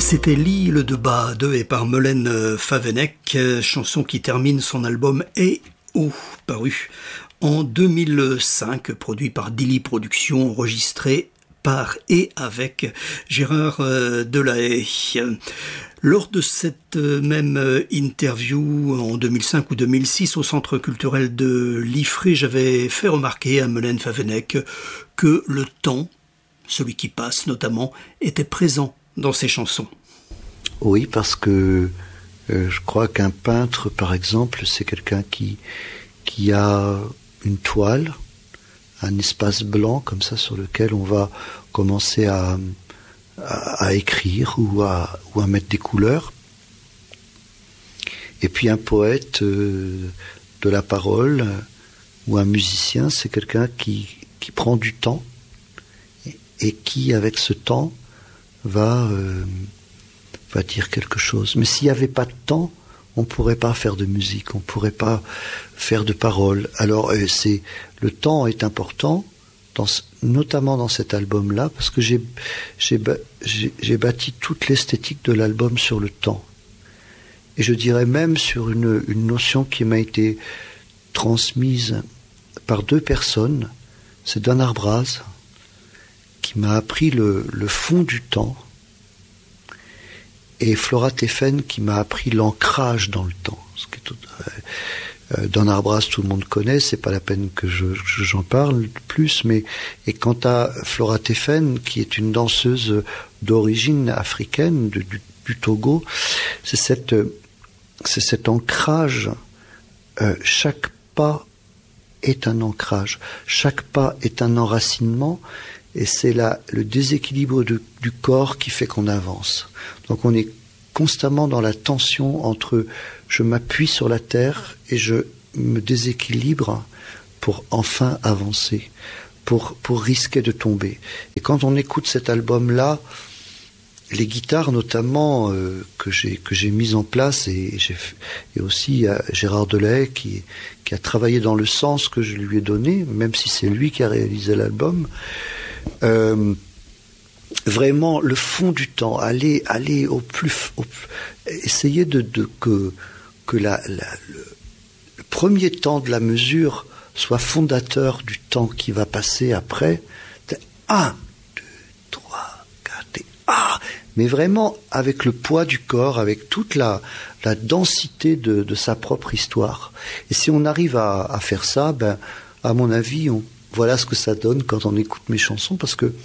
C'était L'île de Bade et par Melaine Favennec, chanson qui termine son album E.O. paru en 2005, produit par Dilly Productions, enregistré par et avec Gérard Delahaye. Lors de cette même interview en 2005 ou 2006 au Centre culturel de Liffré, j'avais fait remarquer à Melaine Favennec que le temps, celui qui passe notamment, était présent dans ses chansons. Oui, parce que je crois qu'un peintre, par exemple, c'est quelqu'un qui a une toile, un espace blanc comme ça sur lequel on va commencer à écrire ou à mettre des couleurs. Et puis un poète de la parole ou un musicien, c'est quelqu'un qui prend du temps et qui, avec ce temps, va dire quelque chose. Mais s'il n'y avait pas de temps, on ne pourrait pas faire de musique, on ne pourrait pas faire de paroles. Alors le temps est important, notamment dans cet album-là, parce que j'ai bâti toute l'esthétique de l'album sur le temps. Et je dirais même sur une notion qui m'a été transmise par deux personnes. C'est Donald Braz qui m'a appris le fond du temps, et Flora Teffen qui m'a appris l'ancrage dans le temps. Donald Braz, tout le monde connaît, c'est pas la peine que j'en parle plus, et quant à Flora Teffen, qui est une danseuse d'origine africaine, du Togo, c'est cet ancrage. Chaque pas est un ancrage, chaque pas est un enracinement, et c'est le déséquilibre du corps qui fait qu'on avance. Donc on est constamment dans la tension entre je m'appuie sur la terre et je me déséquilibre pour enfin avancer, pour risquer de tomber. Et quand on écoute cet album-là, les guitares notamment que j'ai mises en place, et aussi Gérard Delahaye qui a travaillé dans le sens que je lui ai donné, même si c'est lui qui a réalisé l'album. Vraiment le fond du temps, aller au plus, essayer que le premier temps de la mesure soit fondateur du temps qui va passer après. 1, 2, 3, 4 et mais vraiment avec le poids du corps, avec toute la densité de sa propre histoire. Et si on arrive à faire ça, à mon avis, voilà ce que ça donne quand on écoute mes chansons, parce que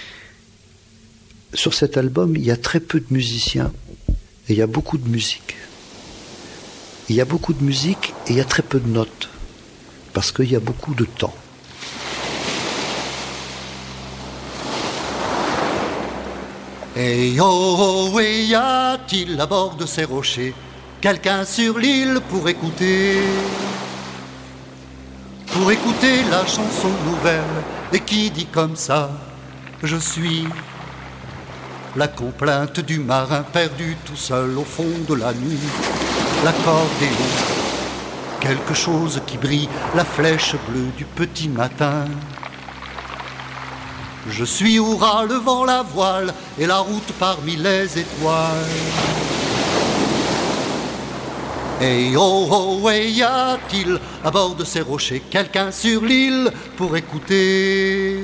sur cet album, il y a très peu de musiciens et il y a beaucoup de musique. Il y a beaucoup de musique et il y a très peu de notes, parce qu'il y a beaucoup de temps. Et oh, et y a-t-il à bord de ces rochers quelqu'un sur l'île pour écouter la chanson nouvelle, et qui dit comme ça: je suis la complainte du marin perdu tout seul au fond de la nuit. L'accordéon, quelque chose qui brille, la flèche bleue du petit matin. Je suis hurrah, le vent, la voile et la route parmi les étoiles. Et oh, oh, et y a-t-il à bord de ces rochers quelqu'un sur l'île pour écouter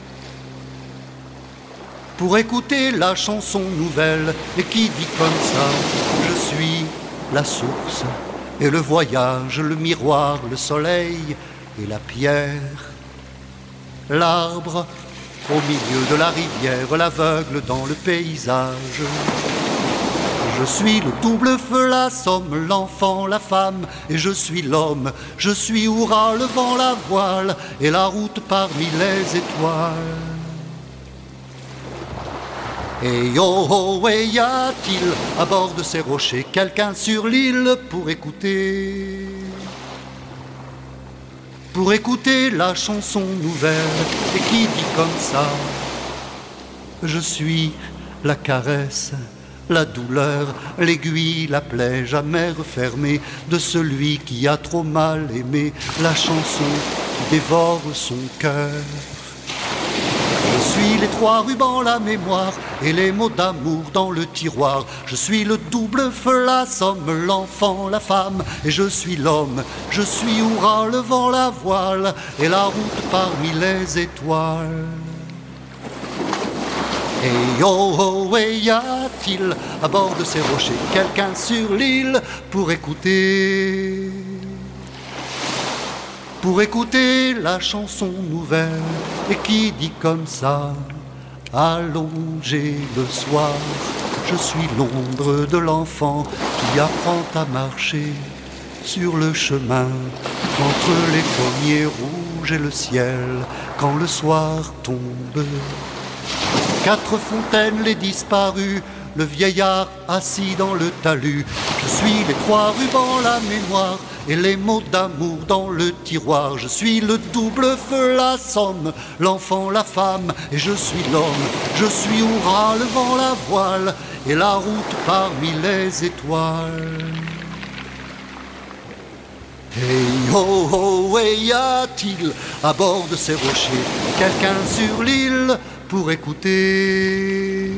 la chanson nouvelle, et qui dit comme ça: je suis la source et le voyage, le miroir, le soleil et la pierre, l'arbre au milieu de la rivière, l'aveugle dans le paysage. Je suis le double feu, la somme, l'enfant, la femme, et je suis l'homme. Je suis hurrah, le vent, la voile et la route parmi les étoiles. Et oh, oh, et y a-t-il à bord de ces rochers quelqu'un sur l'île pour écouter la chanson nouvelle, et qui dit comme ça: je suis la caresse, la douleur, l'aiguille, la plaie jamais refermée de celui qui a trop mal aimé, la chanson qui dévore son cœur. Je suis les trois rubans, la mémoire, et les mots d'amour dans le tiroir. Je suis le double feu, la somme, l'enfant, la femme, et je suis l'homme. Je suis Oura, le vent, la voile, et la route parmi les étoiles. Et oh, et y a-t-il à bord de ces rochers quelqu'un sur l'île pour écouter la chanson nouvelle et qui dit comme ça: allongé le soir, je suis l'ombre de l'enfant qui apprend à marcher sur le chemin entre les pommiers rouges et le ciel quand le soir tombe. 4 fontaines, les disparus, le vieillard assis dans le talus. Je suis les 3 rubans, la mémoire, et les mots d'amour dans le tiroir. Je suis le double feu, la somme, l'enfant, la femme, et je suis l'homme. Je suis Oura, le vent, la voile, et la route parmi les étoiles. Hey oh, et y a-t-il à bord de ces rochers quelqu'un sur l'île pour écouter?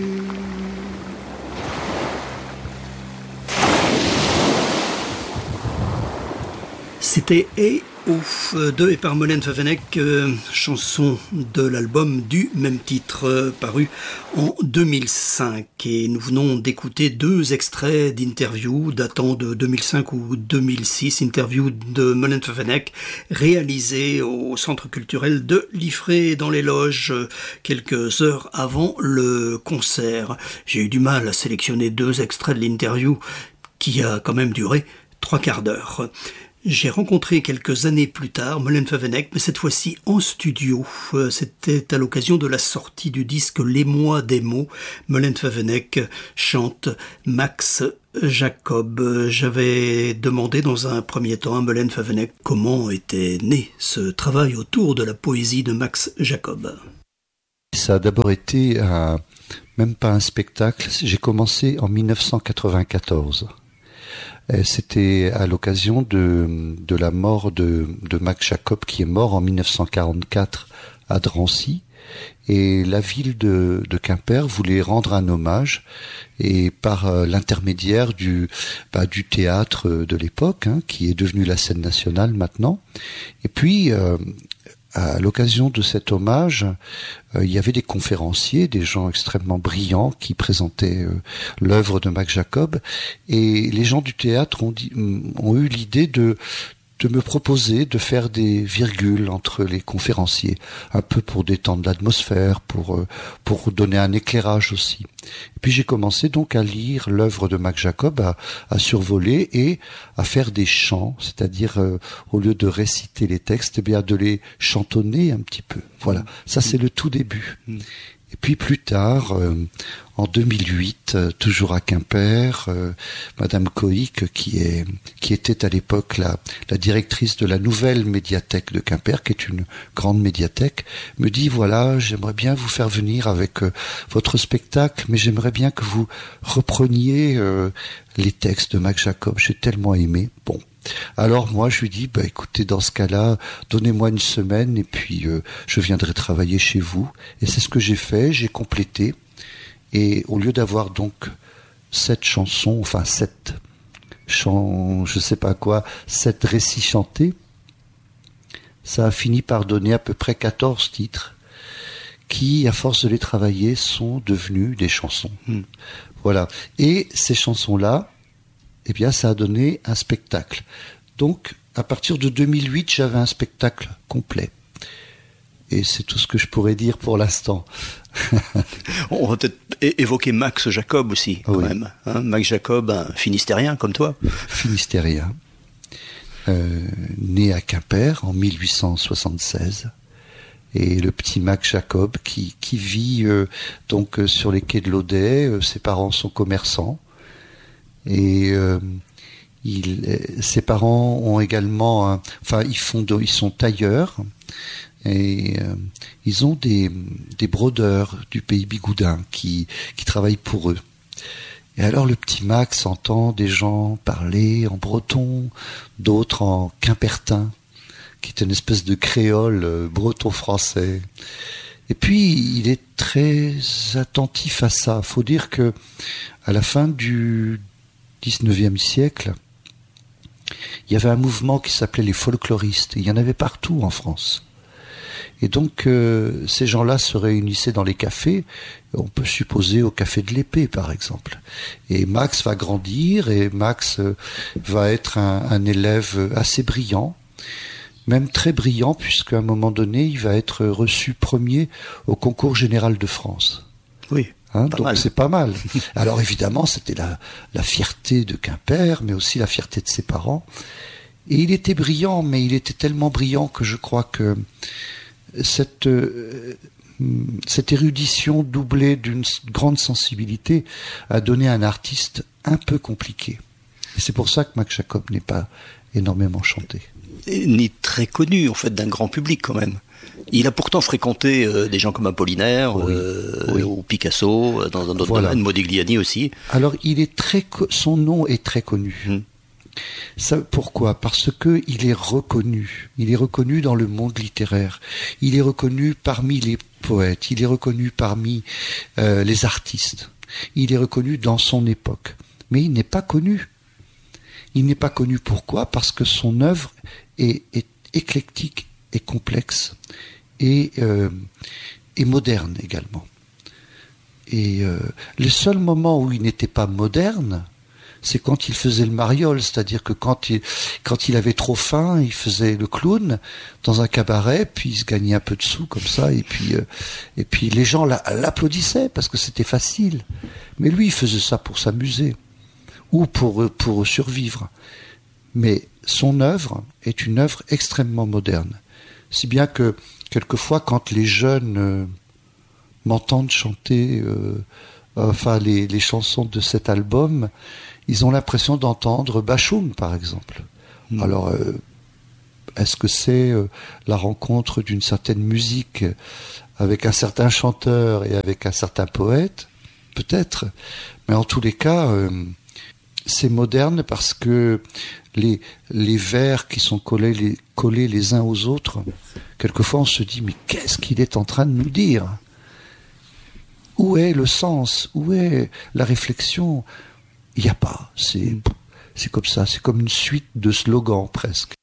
C'était Et Ouf de et par Molaine Favenec, chanson de l'album du même titre paru en 2005. Et nous venons d'écouter 2 extraits d'interviews datant de 2005 ou 2006, interview de Molaine Favenec réalisée au Centre culturel de Liffré dans les loges quelques heures avant le concert. J'ai eu du mal à sélectionner 2 extraits de l'interview qui a quand même duré 3/4 d'heure. J'ai rencontré quelques années plus tard Molaine Favenec, mais cette fois-ci en studio. C'était à l'occasion de la sortie du disque Les Mois des mots. Molaine Favenec chante Max Jacob. J'avais demandé dans un premier temps à Molaine Favenec comment était né ce travail autour de la poésie de Max Jacob. Ça a d'abord été même pas un spectacle. J'ai commencé en 1994. C'était à l'occasion de la mort de Max Jacob, qui est mort en 1944 à Drancy. Et la ville de Quimper voulait rendre un hommage, et par l'intermédiaire du théâtre de l'époque, qui est devenu la Scène nationale maintenant. Et puis à l'occasion de cet hommage, il y avait des conférenciers, des gens extrêmement brillants qui présentaient l'œuvre de Max Jacob, et les gens du théâtre ont eu l'idée de me proposer de faire des virgules entre les conférenciers, un peu pour détendre l'atmosphère, pour donner un éclairage aussi. Et puis j'ai commencé donc à lire l'œuvre de Max Jacob, à survoler et à faire des chants, c'est-à-dire au lieu de réciter les textes, eh bien de les chantonner un petit peu. Voilà, ça c'est le tout début. Et puis plus tard, en 2008, toujours à Quimper, Madame Coïc, qui était à l'époque la directrice de la nouvelle médiathèque de Quimper, qui est une grande médiathèque, me dit: voilà, j'aimerais bien vous faire venir avec votre spectacle, mais j'aimerais bien que vous repreniez les textes de Max Jacob. J'ai tellement aimé. Bon. Alors moi je lui dis: écoutez, dans ce cas-là, donnez-moi une semaine et puis je viendrai travailler chez vous. Et c'est ce que j'ai fait, j'ai complété. Et au lieu d'avoir donc 7 chansons, enfin 7 chants, je sais pas quoi, 7 récits chantés, ça a fini par donner à peu près 14 titres qui, à force de les travailler, sont devenus des chansons. Voilà. Et ces chansons-là, eh bien, ça a donné un spectacle. Donc, à partir de 2008, j'avais un spectacle complet. Et c'est tout ce que je pourrais dire pour l'instant. On va peut-être évoquer Max Jacob aussi, quand même. Max Jacob, un Finistérien comme toi. Finistérien. Né à Quimper en 1876. Et le petit Max Jacob qui vit donc sur les quais de l'Audet. Ses parents sont commerçants. Et ses parents ont également, ils sont tailleurs, et ils ont des brodeurs du pays bigoudin qui travaillent pour eux. Et alors le petit Max entend des gens parler en breton, d'autres en quimpertin, qui est une espèce de créole breton-français. Et puis, il est très attentif à ça. Il faut dire que à la fin du 19e siècle, il y avait un mouvement qui s'appelait les folkloristes. Il y en avait partout en France. Et donc, ces gens-là se réunissaient dans les cafés. On peut supposer au café de l'Épée, par exemple. Et Max va grandir, et Max va être un élève assez brillant, même très brillant, puisqu'à un moment donné, il va être reçu premier au concours général de France. Oui. Donc mal. C'est pas mal. Alors évidemment, c'était la fierté de Quimper, mais aussi la fierté de ses parents. Et il était brillant, mais il était tellement brillant que je crois que cette érudition doublée d'une grande sensibilité a donné un artiste un peu compliqué. Et c'est pour ça que Max Jacob n'est pas énormément chanté. Ni très connu, en fait, d'un grand public quand même. Il a pourtant fréquenté des gens comme Apollinaire, ou Picasso, dans un autre domaine, Modigliani aussi. Alors, son nom est très connu. Ça, pourquoi ? Parce que il est reconnu. Il est reconnu dans le monde littéraire. Il est reconnu parmi les poètes. Il est reconnu parmi les artistes. Il est reconnu dans son époque. Mais il n'est pas connu. Il n'est pas connu pourquoi ? Parce que son œuvre est éclectique et complexe et moderne également. Et le seul moment où il n'était pas moderne, c'est quand il faisait le mariole, c'est-à-dire que quand il avait trop faim, il faisait le clown dans un cabaret, puis il se gagnait un peu de sous comme ça, et puis les gens l'applaudissaient parce que c'était facile. Mais lui, il faisait ça pour s'amuser ou pour survivre. Mais son œuvre est une œuvre extrêmement moderne. Si bien que quelquefois, quand les jeunes m'entendent chanter les chansons de cet album, ils ont l'impression d'entendre Bachung, par exemple. Alors, est-ce que c'est la rencontre d'une certaine musique avec un certain chanteur et avec un certain poète ? Peut-être. Mais en tous les cas, c'est moderne parce que les vers qui sont collés les uns aux autres, quelquefois on se dit, mais qu'est-ce qu'il est en train de nous dire ? Où est le sens ? Où est la réflexion ? Il n'y a pas. C'est comme ça. C'est comme une suite de slogans presque.